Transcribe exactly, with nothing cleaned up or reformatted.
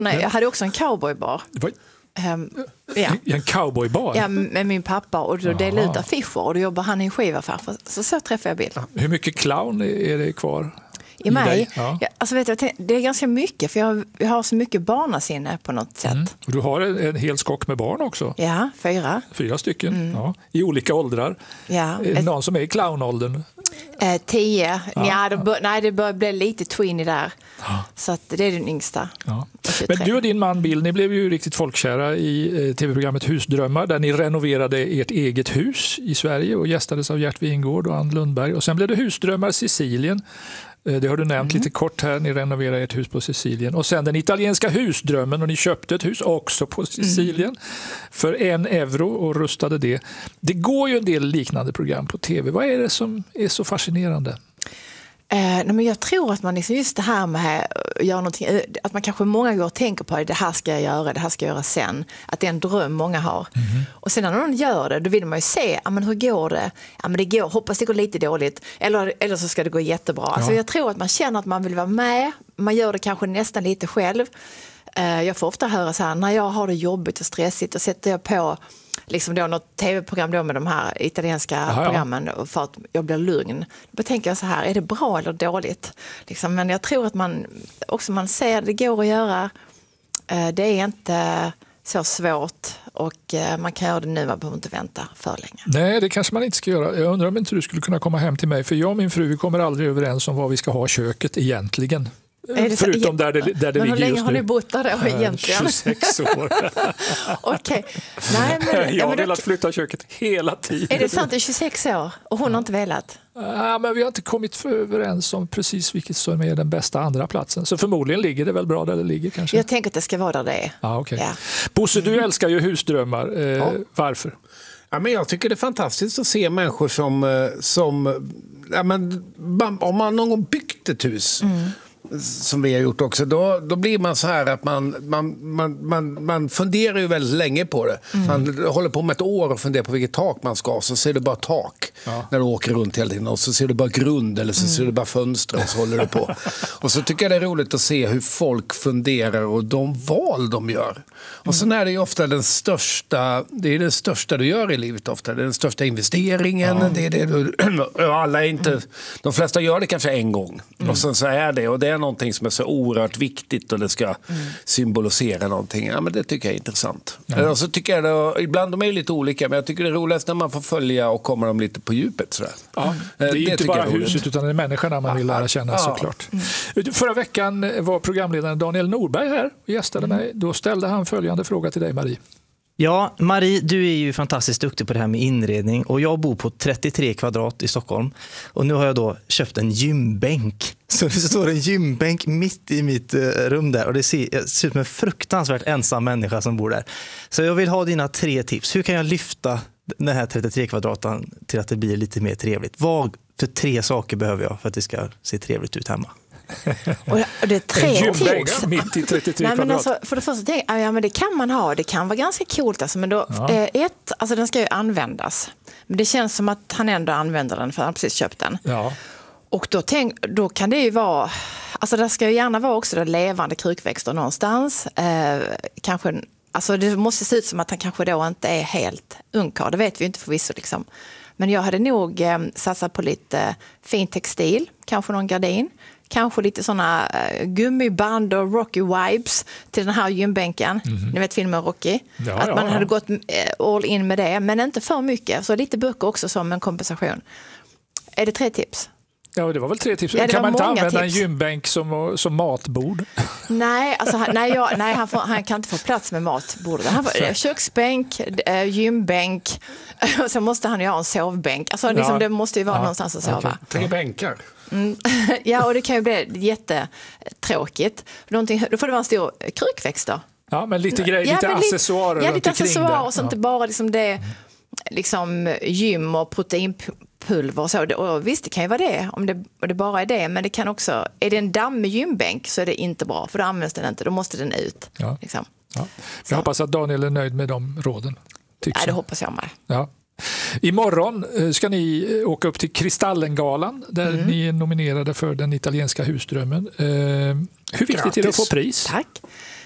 Nej, jag hade också en cowboybar. Um, ja. En cowboybar? Ja, med min pappa, och då delade ut affischer, och då jobbar han i en skivaffär. Så så träffade jag Bill. Hur mycket clown är det kvar? I, I mig? Ja. Ja, alltså vet du, det är ganska mycket, för jag, jag har så mycket barnasinne på något sätt. Mm. Och du har en, en hel skock med barn också? Ja, fyra. Fyra stycken, mm. ja, i olika åldrar. Ja. Någon som är i clownåldern? Eh, tio. Ja. Ja, det bör, nej, det börjar bli lite tweeny där. Ja. Så att det är den yngsta. Ja. Men du och din man Bill, ni blev ju riktigt folkkära i eh, tv-programmet Husdrömmar, där ni renoverade ert eget hus i Sverige och gästades av Gert Wingård och Ann Lundberg. Och sen blev det Husdrömmar Sicilien. Det har du nämnt mm. lite kort här. Ni renoverar ert hus på Sicilien. Och sen den italienska husdrömmen, och ni köpte ett hus också på Sicilien mm. för en euro och rustade det. Det går ju en del liknande program på tv. Vad är det som är så fascinerande? Eh, nej, men jag tror att man liksom just det här med att göra någonting, att man kanske många gånger tänker på det här ska jag göra, det här ska jag göra sen. Att det är en dröm många har. Mm. Och sen när någon gör det, då vill man ju se, ja, men hur går det? Ja, men det går, hoppas det går lite dåligt. Eller, eller så ska det gå jättebra. Ja. Alltså jag tror att man känner att man vill vara med. Man gör det kanske nästan lite själv. Eh, jag får ofta höra så här, när jag har det jobbigt och stressigt, och sätter jag på liksom då något tv-program då med de här italienska Aha, programmen ja. för att jag blir lugn. Då tänker jag så här, är det bra eller dåligt? Liksom, men jag tror att man också man ser det går att göra. Det är inte så svårt, och man kan göra det nu, man behöver inte vänta för länge. Nej, det kanske man inte ska göra. Jag undrar om inte du skulle kunna komma hem till mig, för jag och min fru vi kommer aldrig överens om vad vi ska ha köket egentligen. Förutom där det, där det men ligger just nu. Hur länge har ni bott där då egentligen? tjugosex år. Okej. Nej, men, jag har velat flytta köket hela tiden. Är det sant? Det är tjugosex år och hon ja. har inte velat? Ja, men vi har inte kommit överens om precis vilket som är den bästa andra platsen. Så förmodligen ligger det väl bra där det ligger kanske. Jag tänker att det ska vara där det är. Ah, okay. Ja. Bosse, du älskar ju husdrömmar. Eh, ja. Varför? Ja, men jag tycker det är fantastiskt att se människor som... som ja, men, om man någon gång byggt ett hus... Mm. som vi har gjort också, då, då blir man så här att man, man, man, man, man funderar ju väldigt länge på det. Mm. Man håller på med ett år och funderar på vilket tak man ska, så ser du bara tak ja. när du åker runt hela tiden, och så ser du bara grund, eller så mm. ser du bara fönster, och så håller du på. Och så tycker jag det är roligt att se hur folk funderar och de val de gör. Och sen är det ju ofta den största, det är det största du gör i livet ofta. Det är den största investeringen, ja. det är det du, alla är inte, de flesta gör det kanske en gång. Mm. Och sen så är det, och det är någonting som är så oerhört viktigt, och det ska mm. symbolisera någonting. Ja, men det tycker jag är intressant. Mm. Och så tycker jag det, ibland de är lite olika, men jag tycker det är roligast när man får följa och kommer dem lite på djupet. Sådär. Ja, det är det inte bara huset utan det är människorna man vill lära känna ja. såklart. Mm. Förra veckan var programledaren Daniel Norberg här och gästade mm. mig. Då ställde han följande fråga till dig, Marie. Ja, Marie, du är ju fantastiskt duktig på det här med inredning, och jag bor på trettiotre kvadrat i Stockholm, och nu har jag då köpt en gymbänk. Så det står en gymbänk mitt i mitt rum där, och det ser, det ser ut som en fruktansvärt ensam människa som bor där. Så jag vill ha dina tre tips. Hur kan jag lyfta den här trettiotre kvadraten till att det blir lite mer trevligt? Vad för tre saker behöver jag för att det ska se trevligt ut hemma? Och det är tre tips. Mitt i trettiotre Nej, men kvadrat. alltså, för det första tänk, ja, men det kan man ha. Det kan vara ganska coolt. Alltså, men då, ja. eh, ett, alltså, den ska ju användas. Men det känns som att han ändå använder den, för han har precis köpt den. Ja. Och då, tänk, då kan det ju vara... Alltså det ska ju gärna vara också det levande krukväxter någonstans. Eh, kanske, alltså det måste se ut som att han kanske då inte är helt ungkarl. Det vet vi ju inte förvisso liksom. Men jag hade nog eh, satsat på lite fin textil. Kanske någon gardin. Kanske lite såna uh, gummiband och Rocky vibes till den här gymbänken. Mm-hmm. Ni vet filmen Rocky. Ja, att man ja, hade ja. gått uh, all in med det. Men inte för mycket. Så lite böcker också som en kompensation. Är det tre tips? Ja, det var väl tre tips. Ja, kan man inte använda tips. en gymbänk som, som matbord? Nej, alltså, han, nej, jag, nej han, får, han kan inte få plats med matbordet. Han får, köksbänk, äh, gymbänk, och så måste han ju ha en sovbänk. Alltså, liksom, ja. det måste ju vara ja. någonstans att sova. Okay. Tre bänkar. Mm. Ja, och det kan ju bli jättetråkigt. Någonting, då får det vara en stor krukväxt då. Ja, men lite grejer, ja, lite men accessoarer. Ja, lite accessoarer och så inte bara liksom det, liksom gym och proteinpulver och så. Och visst, det kan ju vara det om det, och det bara är det. Men det kan också, är det en dammig gymbänk så är det inte bra. För då används den inte, då måste den ut. Ja. Liksom. Ja. Jag hoppas att Daniel är nöjd med de råden. Ja, det hoppas jag med. Ja. Imorgon ska ni åka upp till Kristallengalan där mm. ni är nominerade för den italienska husdrömmen. Eh, hur viktigt Grattis. är det att få pris? Tack.